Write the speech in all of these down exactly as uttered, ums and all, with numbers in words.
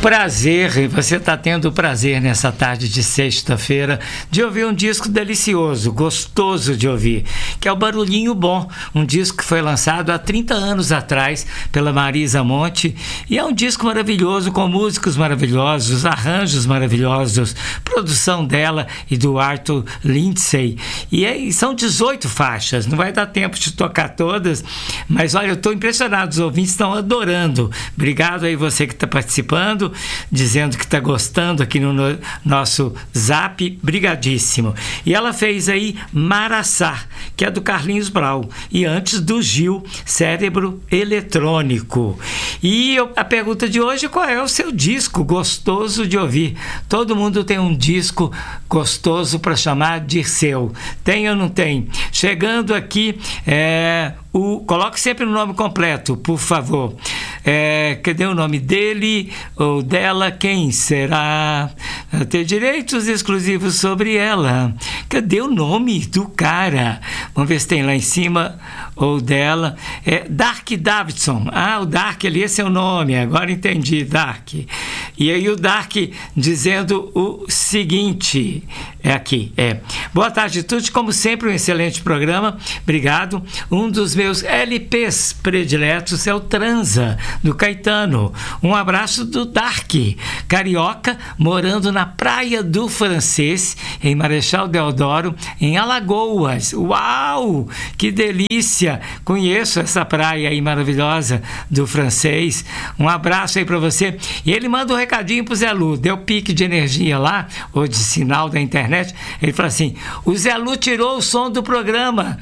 prazer, e você está tendo o prazer nessa tarde de sexta-feira de ouvir um disco delicioso, gostoso de ouvir, que é o Barulhinho Bom, um disco que foi lançado há trinta anos atrás pela Marisa Monte, e é um disco maravilhoso, com músicos maravilhosos, arranjos maravilhosos, produção dela e do Arthur Lindsay, e, é, e são dezoito faixas, não vai dar tempo de tocar todas, mas olha, eu estou impressionado, os ouvintes estão adorando. Obrigado aí você que está participando, dizendo que está gostando aqui no, no nosso Zap, brigadíssimo. E ela fez aí Maraçá, que é do Carlinhos Brau, e antes do Gil, Cérebro Eletrônico. E eu, a pergunta de hoje, qual é o seu disco gostoso de ouvir? Todo mundo tem um disco gostoso para chamar de seu. Tem ou não tem? Chegando aqui, é, o, coloque sempre o nome completo, por favor. É, cadê o nome dele ou dela? Quem será? Ter direitos exclusivos sobre ela. Cadê o nome do cara? Vamos ver se tem lá em cima. Ou dela. É Dark Davidson. Ah, o Dark ali, esse é o nome. Agora entendi, Dark. E aí o Dark dizendo o seguinte. É aqui, é. Boa tarde, tudo. Como sempre, um excelente programa. Obrigado. Um dos meus L Ps prediletos é o Transa, do Caetano. Um abraço do Dark, carioca, morando na Praia do Francês, em Marechal Deodoro, em Alagoas. Uau! Que delícia! Conheço essa praia aí maravilhosa do Francês. Um abraço aí para você. E ele manda um recadinho pro Zé Lu. Deu pique de energia lá, ou de sinal da internet. Ele fala assim: o Zé Lu tirou o som do programa.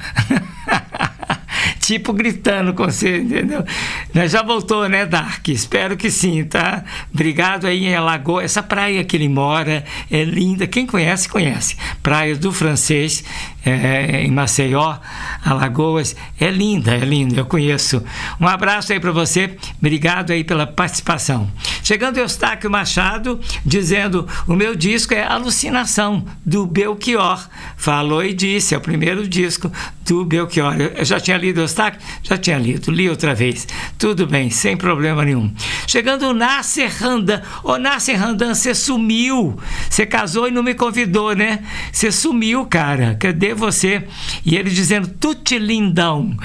Tipo gritando com você, entendeu? Já voltou, né, Dark? Espero que sim, tá? Obrigado aí em Alagoas. Essa praia que ele mora é linda. Quem conhece, conhece. Praia do Francês, é, em Maceió, Alagoas. É linda, é linda, eu conheço. Um abraço aí para você. Obrigado aí pela participação. Chegando Eustáquio Machado, dizendo: o meu disco é Alucinação, do Belchior. Falou e disse, é o primeiro disco do Belchior. Eu já tinha lido Eustáquio? Já tinha lido, li outra vez. Tudo bem, sem problema nenhum. Chegando o Nasser Randan. Ô, Nasser Randan, você sumiu. Você casou e não me convidou, né? Você sumiu, cara. Cadê você? E ele dizendo: tuti lindão.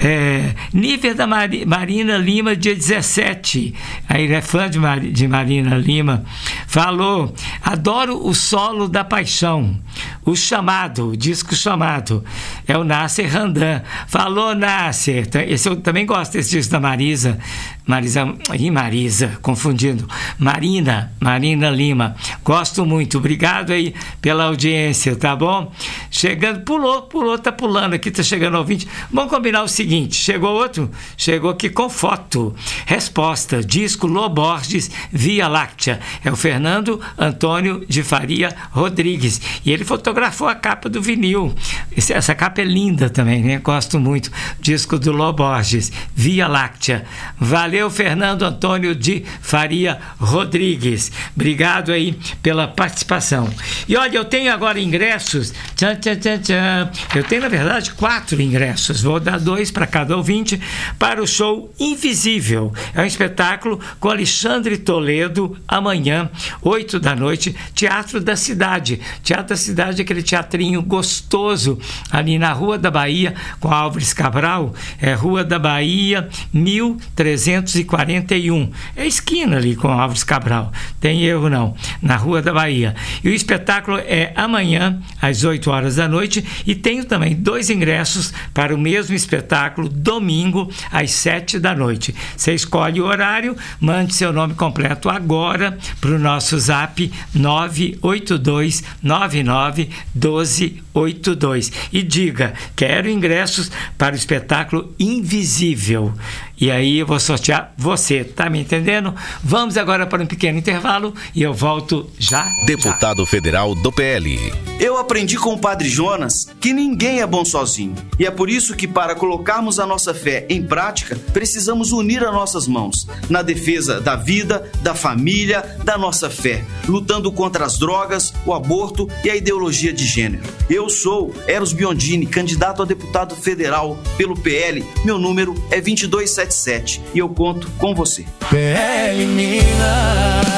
É, Nível da Mari, Marina Lima, dia dezessete. Aí ele é fã de, Mar, de Marina Lima. Falou: adoro o solo da paixão. O chamado, o disco chamado. É o Nasser Randan. Falou, Nasser. Esse eu também gosto desse disco da Marisa. Marisa, e Marisa, confundindo. Marina, Marina Lima. Gosto muito. Obrigado aí pela audiência, tá bom? Chegando, pulou, pulou, tá pulando aqui, tá chegando ao vinte. Vamos combinar o seguinte: chegou outro? Chegou aqui com foto. Resposta: disco Loborges, Via Láctea. É o Fernando Antônio de Faria Rodrigues. E ele fotografou a capa do vinil. Esse, essa capa é linda também, né? Gosto muito. Disco do Loborges, Via Láctea. Valeu, Fernando Antônio de Faria Rodrigues. Obrigado aí pela participação. E olha, eu tenho agora ingressos. Tchan, tchan, tchan, tchan. Eu tenho, na verdade, quatro ingressos. Vou dar dois para cada ouvinte para o show Invisível. É um espetáculo com Alexandre Toledo, amanhã, oito da noite, Teatro da Cidade. Teatro da Cidade é aquele teatrinho gostoso ali na Rua da Bahia, com Álvares Cabral. É Rua da Bahia, mil trezentos e quarenta e um. É esquina ali com Álvares Cabral. Tem erro não. Na Rua da Bahia. E o espetáculo é amanhã, às oito horas da noite. E tenho também dois ingressos para o mesmo espetáculo, domingo, às sete da noite. Você escolhe o horário, mande seu nome completo agora para o nosso zap nove oito dois nove nove um dois oito dois e diga: quero ingressos para o espetáculo Invisível. E aí eu vou sortear você, tá me entendendo? Vamos agora para um pequeno intervalo e eu volto já. Deputado já. Federal do P L. Eu aprendi com o Padre Jonas que ninguém é bom sozinho. E é por isso que, para colocarmos a nossa fé em prática, precisamos unir as nossas mãos na defesa da vida, da família, da nossa fé, lutando contra as drogas, o aborto e a ideologia de gênero. Eu sou Eros Biondini, candidato a deputado federal pelo P L. Meu número é vinte e dois setenta e sete e eu conto com você. P L Minas.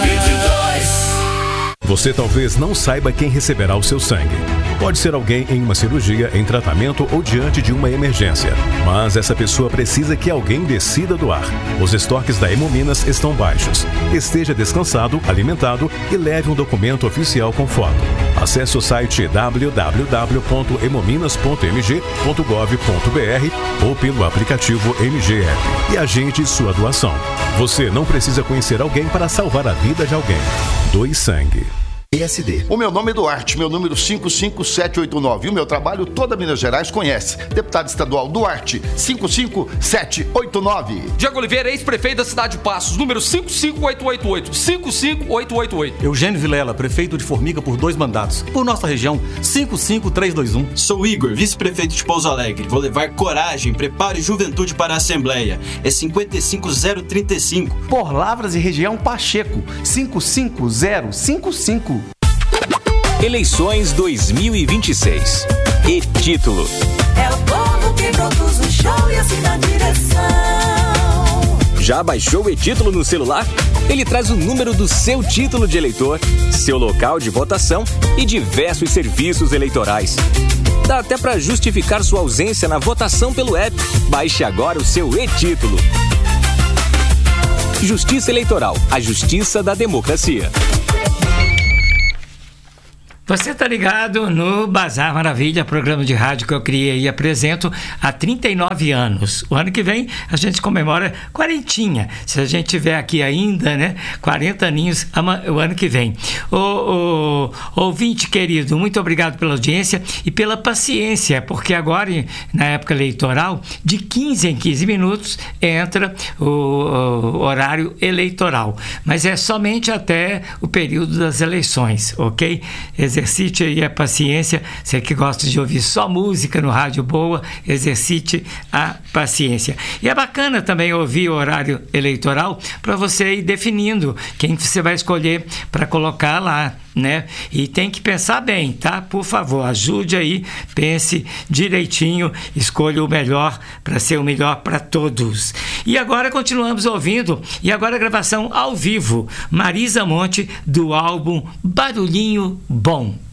vinte e dois. Você talvez não saiba quem receberá o seu sangue. Pode ser alguém em uma cirurgia, em tratamento ou diante de uma emergência. Mas essa pessoa precisa que alguém decida doar. Os estoques da Hemominas estão baixos. Esteja descansado, alimentado e leve um documento oficial com foto. Acesse o site w w w ponto hemominas ponto m g ponto gov ponto b r ou pelo aplicativo M G App e agende sua doação. Você não precisa conhecer alguém para salvar a vida de alguém. Doe sangue. P S D. O meu nome é Duarte, meu número cinco cinco sete oito nove. E o meu trabalho toda Minas Gerais conhece. Deputado estadual Duarte, cinco cinco sete oito nove. Diego Oliveira, ex-prefeito da cidade de Passos, número cinco cinco oito oito oito. cinco cinco oito oito oito. Eugênio Vilela, prefeito de Formiga por dois mandatos. Por nossa região, cinco cinco três dois um. Sou Igor, vice-prefeito de Pouso Alegre. Vou levar coragem, preparo e juventude para a Assembleia. É cinquenta e cinco zero trinta e cinco. Por Lavras e região Pacheco, cinco cinco zero cinco cinco. Eleições dois mil e vinte e seis. E-título. É o povo que produz o show e assina a direção. Já baixou o e-título no celular? Ele traz o número do seu título de eleitor, seu local de votação e diversos serviços eleitorais. Dá até para justificar sua ausência na votação pelo app. Baixe agora o seu e-título. Justiça Eleitoral, a justiça da democracia. Você está ligado no Bazar Maravilha, programa de rádio que eu criei e apresento há trinta e nove anos. O ano que vem a gente comemora quarentinha. Se a gente tiver aqui ainda, né? quarenta aninhos o ano que vem. O, o, ouvinte querido, muito obrigado pela audiência e pela paciência, porque agora, na época eleitoral, de quinze em quinze minutos entra o, o horário eleitoral. Mas é somente até o período das eleições, ok? Exercite aí a paciência. Você que gosta de ouvir só música no rádio boa, exercite a paciência. E é bacana também ouvir o horário eleitoral para você ir definindo quem você vai escolher para colocar lá, né? E tem que pensar bem, tá? Por favor, ajude aí, pense direitinho, escolha o melhor para ser o melhor para todos. E agora continuamos ouvindo, e agora a gravação ao vivo, Marisa Monte, do álbum Barulhinho Bom.